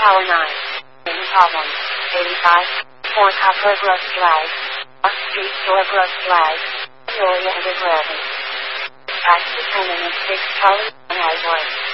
Tower 9. Any problems? 85. 4 Copper Grove Drive. Off Street Store Grove Drive. Peoria and 11. Taxi terminus 6 Charlie 1 Edward.